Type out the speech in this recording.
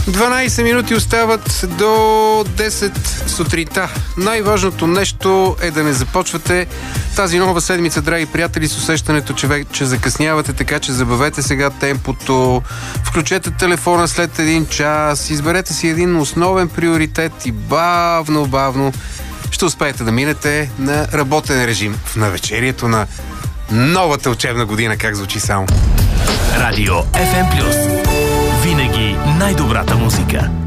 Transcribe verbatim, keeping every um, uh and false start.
дванайсет минути остават до десет сутринта. Най-важното нещо е да не започвате тази нова седмица, драги приятели, с усещането, че вече закъснявате, така че забавете сега темпото, включете телефона след един час, изберете си един основен приоритет и бавно, бавно ще успеете да минете на работен режим в навечерието на новата учебна година. Как звучи само? Радио Еф Ем Плюс. Винаги най-добрата музика.